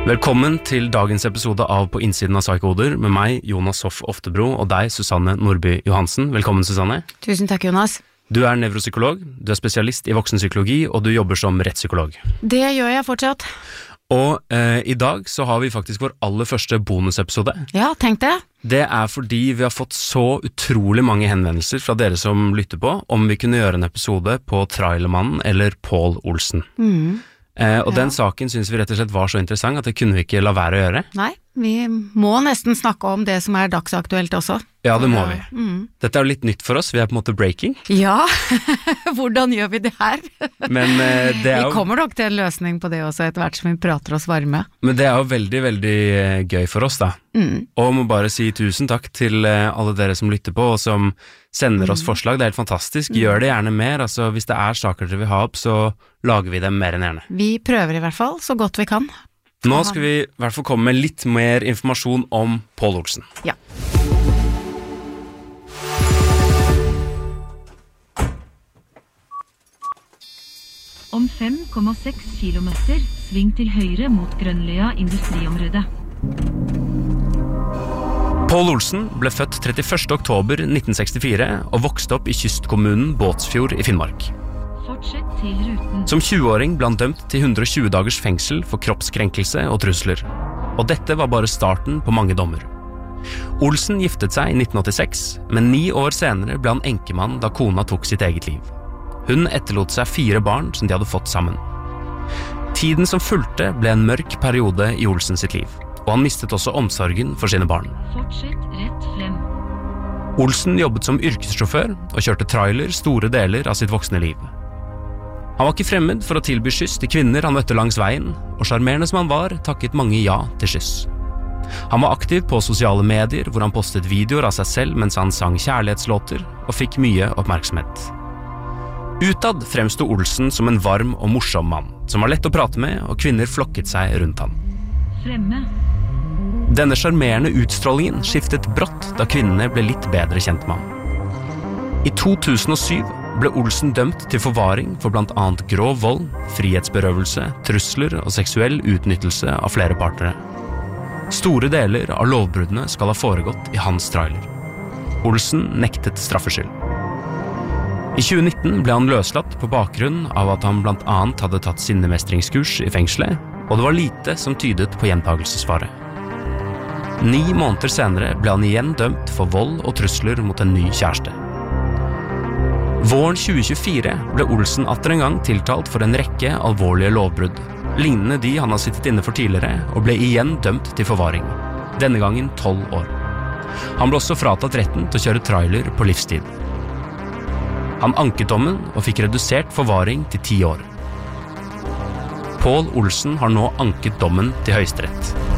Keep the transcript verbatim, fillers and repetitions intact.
Velkommen til dagens episode av På innsiden av Psykoder med meg, Jonas Hoff Oftebro, og deg, Susanne Nordby Johansen. Velkommen, Susanne. Tusen takk, Jonas. Du er nevropsykolog, du er spesialist i voksenpsykologi, og du jobber som rettspsykolog. Det gjør jeg fortsatt. Og eh, i dag så har vi faktisk vår aller første bonusepisode. Ja, tenk det. Det er fordi vi har fått så utrolig mange henvendelser fra dere som lytter på, om vi kunne gjøre en episode på Trailermannen eller Paul Olsen. Mhm. Eh, og Ja. den saken synes vi rett og slett var så interessant at det kunne vi ikke la være å gjøre. Nei, vi må nesten snakke om det som er dagsaktuelt også. Ja, det må vi. Mhm. Dette er jo litt nytt for oss, vi er på en måte breaking, Ja, hvordan gjør vi det her? men, eh, det er Vi jo, kommer nok til en løsning på det også etter hvert som vi prater oss varme. men det er jo veldig, veldig eh, gøy for oss da. Mm. Og må bare si tusen takk til eh, alle dere som lytter på og som sender oss forslag, det er helt fantastisk. Gjør det gjerne mer, altså hvis det er saker dere vil ha opp, så lager vi dem mer enn gjerne. Vi prøver i hvert fall så godt vi kan. Nå skal vi i hvert fall komme med litt mer informasjon om Paul Olsen. Ja. Om fem komma seks kilometer, sving til høyre mot Grønløya industriområde. Paul Olsen ble født trettiførste oktober nitten sekstifire og vokste opp i kystkommunen Båtsfjord i Finnmark. Fortsett til ruten. Som tjue-åring ble han dømt til hundre og tjue dagers fengsel for kroppskrenkelse og trusler. Og dette var bare starten på mange dommer. Olsen giftet seg i nitten åttiseks, men ni år senere ble han enkemann da kona tok sitt eget liv. Hun etterlot seg fire barn som de hadde fått sammen. Tiden som fulgte ble en mørk periode i Olsen sitt liv, og han mistet også omsorgen for sine barn. Fortsett rett frem. Olsen jobbet som yrkessjåfør og kjørte trailer store deler av sitt voksne liv. Han var ikke fremmed for å tilby skyss til kvinner han møtte langs veien, og sjarmerende som han var, takket mange ja til skyss. Han var aktiv på sosiale medier, hvor han postet videoer av seg selv mens han sang kjærlighetslåter, og fikk mye oppmerksomhet. Utad fremsto Olsen som en varm og morsom mann, som var lett å prate med, og kvinner flokket seg rundt han. Fremme. Denne sjarmerende utstrålingen skiftet brått da kvinnene ble litt bedre kjent med ham. I to tusen og syv ble Olsen dømt til forvaring for blant annet grov vold, frihetsberøvelse, trusler og seksuell utnyttelse av flere partnere. Store deler av lovbruddene skal ha foregått i hans trailer. Olsen nektet straffskyld. I tjue nitten ble han løslatt på bakgrunn av at han blant annet hadde tatt sinnemestringskurs i fengselet, og det var lite som tydet på gjentagelsesfare. Ni måneder senere ble han igjen dømt for vold og trusler mot en ny kjæreste. Våren tjue tjuefire ble Olsen atter en gang tiltalt for en rekke alvorlige lovbrudd, lignende de han har sittet inne for tidligere, og ble igjen dømt til forvaring. Denne gangen tolv år. Han ble også fratatt retten til å kjøre trailer på livstid. Han anket dommen og fikk redusert forvaring til ti år. Paul Olsen har nå anket dommen til Høyesterett.